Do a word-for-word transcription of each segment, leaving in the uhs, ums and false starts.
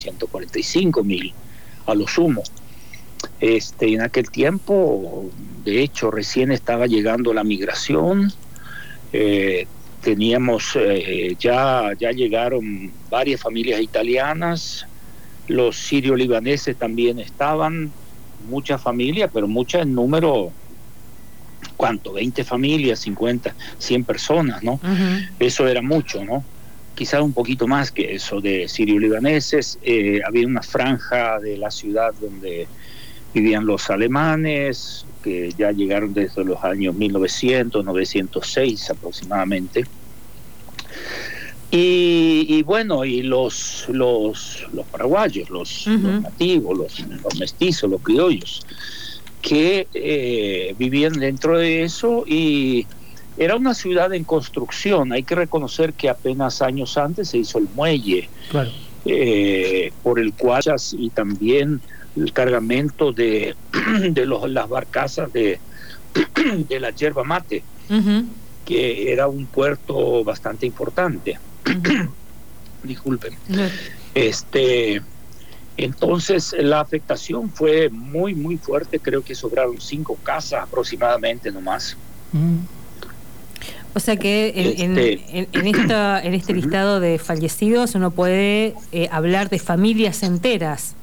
ciento cuarenta y cinco mil a lo sumo. Este, en aquel tiempo, de hecho, recién estaba llegando la migración, eh, teníamos, eh, ya, ya llegaron varias familias italianas, los sirio-libaneses también estaban, muchas familias, pero muchas en número, ¿cuánto? veinte familias, cincuenta, cien personas, ¿no? Uh-huh. Eso era mucho, ¿no? Quizás un poquito más que eso de sirio-libaneses. Eh, había una franja de la ciudad donde vivían los alemanes, que ya llegaron desde los años mil novecientos, novecientos seis aproximadamente. Y, y bueno, y los, los, los paraguayos, los, uh-huh. los nativos, los, los mestizos, los criollos, que eh, vivían dentro de eso, y era una ciudad en construcción. Hay que reconocer que apenas años antes se hizo el muelle, claro. eh, por el cual, y también el cargamento de, de los, las barcazas de, de la yerba mate, uh-huh. que era un puerto bastante importante. Uh-huh. Disculpen. Uh-huh. Este, entonces la afectación fue muy, muy fuerte. Creo que sobraron cinco casas aproximadamente nomás. Uh-huh. O sea que en, este, en, en, esta, en este listado de fallecidos uno puede eh, hablar de familias enteras.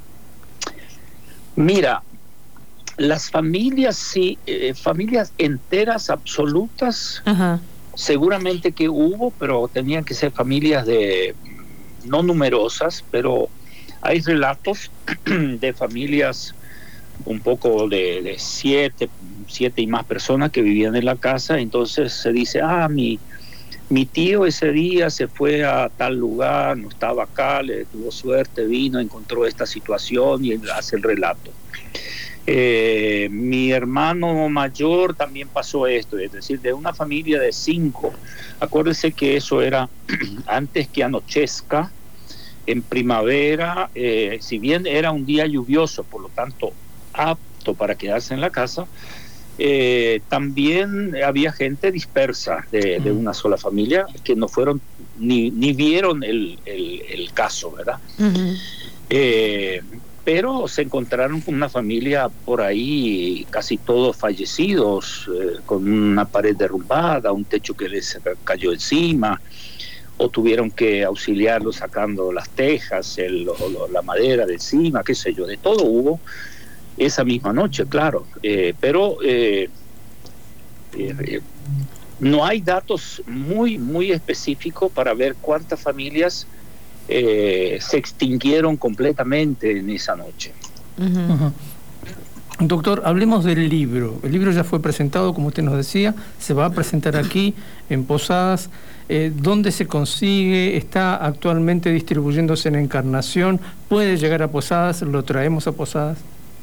Mira, las familias, sí, eh, familias enteras, absolutas, uh-huh. seguramente que hubo, pero tenían que ser familias de no numerosas, pero hay relatos de familias un poco de, de siete, siete y más personas que vivían en la casa. Entonces se dice, ah, mi, mi tío ese día se fue a tal lugar, no estaba acá, le tuvo suerte, vino, encontró esta situación, y hace el relato. Eh, mi hermano mayor también pasó esto, es decir, de una familia de cinco. Acuérdense que eso era antes que anochezca, en primavera, eh, si bien era un día lluvioso, por lo tanto apto para quedarse en la casa, eh, también había gente dispersa de, de una sola familia que no fueron ni, ni vieron el, el, el caso, ¿verdad? Uh-huh. Eh, pero se encontraron con una familia por ahí, casi todos fallecidos, eh, con una pared derrumbada, un techo que les cayó encima, o tuvieron que auxiliarlos sacando las tejas, el, lo, la madera de encima, qué sé yo, de todo hubo esa misma noche, claro, eh, pero eh, eh, no hay datos muy, muy específicos para ver cuántas familias eh, se extinguieron completamente en esa noche. Uh-huh. Uh-huh. Doctor, hablemos del libro. El libro ya fue presentado, como usted nos decía, se va a presentar aquí en Posadas. Eh, ¿Dónde se consigue? ¿Está actualmente distribuyéndose en Encarnación? ¿Puede llegar a Posadas? ¿Lo traemos a Posadas?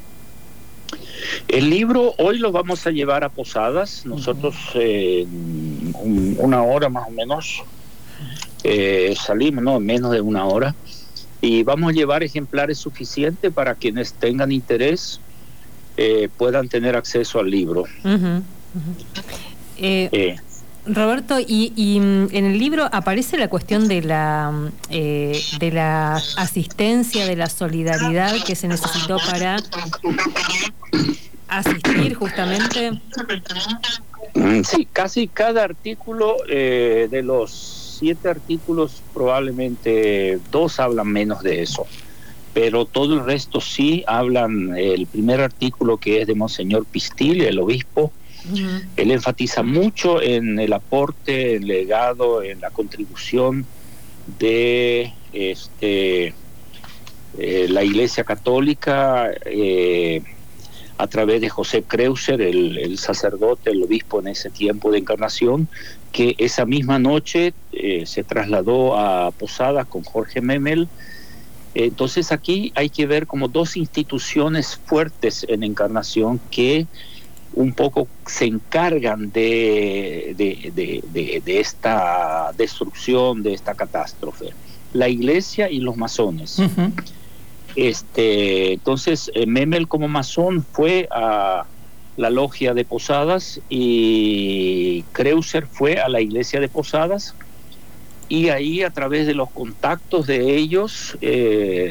El libro hoy lo vamos a llevar a Posadas. Nosotros eh, un, una hora más o menos eh, salimos, no, menos de una hora, y vamos a llevar ejemplares suficientes para quienes tengan interés eh, puedan tener acceso al libro. Uh-huh. Uh-huh. Eh, eh. Roberto, y, y en el libro aparece la cuestión de la eh, de la asistencia, de la solidaridad que se necesitó para asistir justamente. Sí, casi cada artículo, eh, de los siete artículos, probablemente dos hablan menos de eso, pero todo el resto sí hablan. El primer artículo, que es de Monseñor Pistil, el obispo, uh-huh. él enfatiza mucho en el aporte, el legado, en la contribución de este eh, la Iglesia Católica, eh, a través de José Kreuser, el, el sacerdote, el obispo en ese tiempo de Encarnación, que esa misma noche eh, se trasladó a Posadas con Jorge Memel. Entonces aquí hay que ver como dos instituciones fuertes en Encarnación que un poco se encargan de, de, de, de, de esta destrucción, de esta catástrofe: la Iglesia y los masones. Uh-huh. Este, entonces eh, Memel, como masón, fue a la logia de Posadas, y Kreuser fue a la iglesia de Posadas, y ahí, a través de los contactos de ellos, eh,